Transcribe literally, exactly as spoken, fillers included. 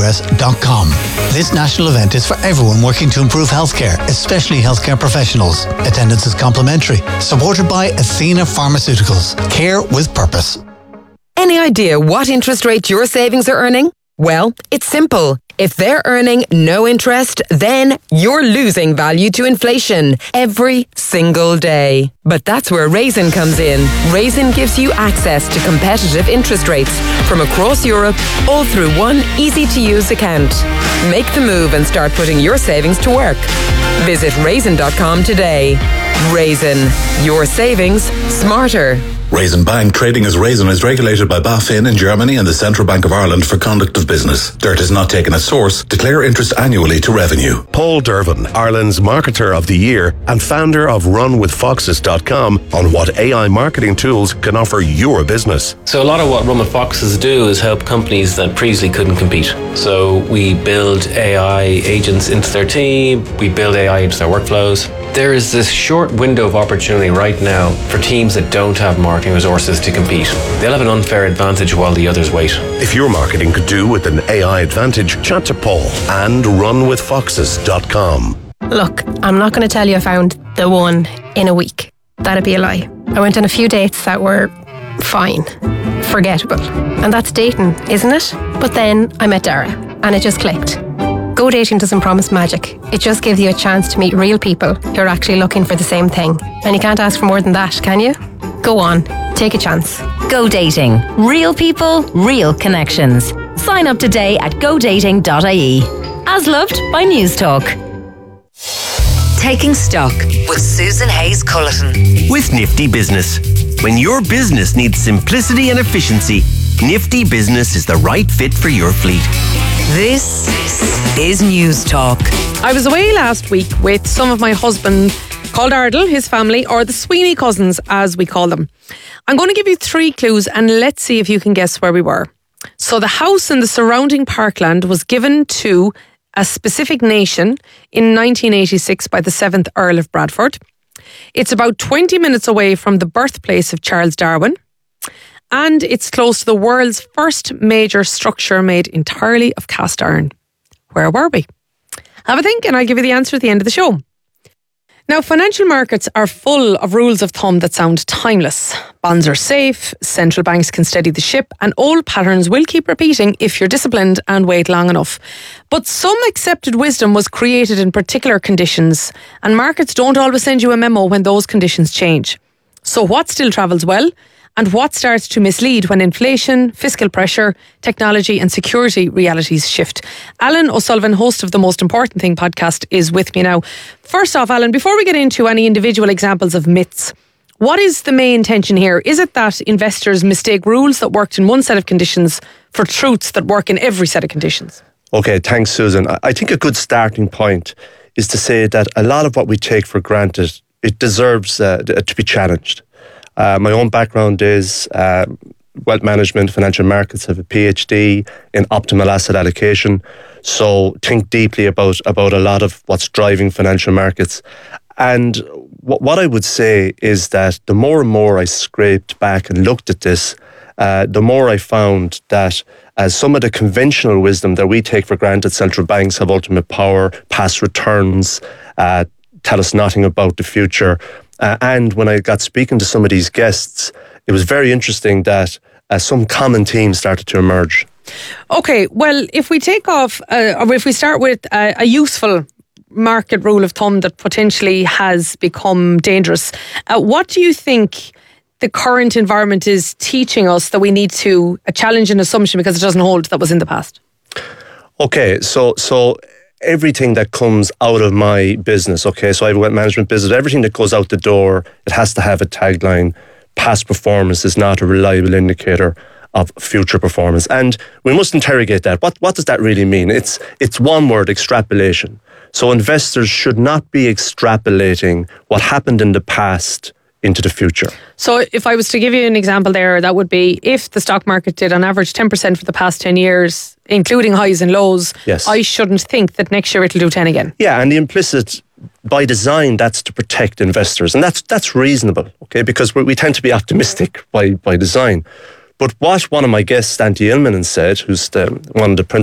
S dot com. This national event is for everyone working to improve healthcare, especially healthcare professionals. Attendance is complimentary. Supported by Athena Pharmaceuticals. Care with purpose. Any idea what interest rate your savings are earning? Well, it's simple. If they're earning no interest, then you're losing value to inflation every single day. But that's where Raisin comes in. Raisin gives you access to competitive interest rates from across Europe, all through one easy-to-use account. Make the move and start putting your savings to work. Visit raisin dot com today. Raisin, your savings smarter. Raisin Bank, trading as Raisin, is regulated by BaFin in Germany and the Central Bank of Ireland for conduct of business. Dirt is not taken at source. Declare interest annually to revenue. Paul Dervin, Ireland's Marketer of the Year and founder of run with foxes dot com, on what A I marketing tools can offer your business. So a lot of what Run with Foxes do is help companies that previously couldn't compete. So we build A I agents into their team, we build A I into their workflows. There is this short window of opportunity right now for teams that don't have marketing resources to compete. They'll have an unfair advantage while the others wait. If your marketing could do with an A I advantage, chat to Paul and run with foxes dot com. Look, I'm not going to tell you I found the one in a week. That'd be a lie. I went on a few dates that were fine, forgettable. And that's dating, isn't it? But then I met Dara and it just clicked. Go Dating doesn't promise magic. It just gives you a chance to meet real people who are actually looking for the same thing. And you can't ask for more than that, can you? Go on, take a chance. Go Dating. Real people, real connections. Sign up today at go dating dot I E. As loved by News Talk. Taking Stock with Susan Hayes Culleton. With Nifty Business. When your business needs simplicity and efficiency, Nifty Business is the right fit for your fleet. This is News Talk. I was away last week with some of my husband called Ardle, his family, or the Sweeney cousins as we call them. I'm going to give you three clues and let's see if you can guess where we were. So the house and the surrounding parkland was given to a specific nation in nineteen eighty-six by the seventh Earl of Bradford. It's about twenty minutes away from the birthplace of Charles Darwin. And it's close to the world's first major structure made entirely of cast iron. Where were we? Have a think and I'll give you the answer at the end of the show. Now, financial markets are full of rules of thumb that sound timeless. Bonds are safe, central banks can steady the ship, and old patterns will keep repeating if you're disciplined and wait long enough. But some accepted wisdom was created in particular conditions, and markets don't always send you a memo when those conditions change. So what still travels well? And what starts to mislead when inflation, fiscal pressure, technology and security realities shift? Alan O'Sullivan, host of the Most Important Thing podcast, is with me now. First off, Alan, before we get into any individual examples of myths, what is the main tension here? Is it that investors mistake rules that worked in one set of conditions for truths that work in every set of conditions? Okay, thanks, Susan. I think a good starting point is to say that a lot of what we take for granted, it deserves uh, to be challenged. Uh, my own background is uh, wealth management, financial markets. I have a PhD in optimal asset allocation. So think deeply about, about a lot of what's driving financial markets. And w- what I would say is that the more and more I scraped back and looked at this, uh, the more I found that uh, some of the conventional wisdom that we take for granted, central banks have ultimate power, past returns, uh, tell us nothing about the future. Uh, and when I got speaking to some of these guests, it was very interesting that uh, some common themes started to emerge. Okay, well, if we take off, uh, or if we start with uh, a useful market rule of thumb that potentially has become dangerous, uh, what do you think the current environment is teaching us that we need to uh, challenge an assumption because it doesn't hold that was in the past? Okay, so so... everything that comes out of my business, okay, so I have a wealth management business, everything that goes out the door, it has to have a tagline. Past performance is not a reliable indicator of future performance. And we must interrogate that. What what does that really mean? It's it's one word, extrapolation. So investors should not be extrapolating what happened in the past into the future. So if I was to give you an example there, that would be if the stock market did on average ten percent for the past ten years, including highs and lows, yes. I shouldn't think that next year it'll do ten again. Yeah, and the implicit, by design, that's to protect investors. And that's that's reasonable, okay, because we, we tend to be optimistic by, by design. But what one of my guests, Antti Ilmanen, said, who's the, one of the principal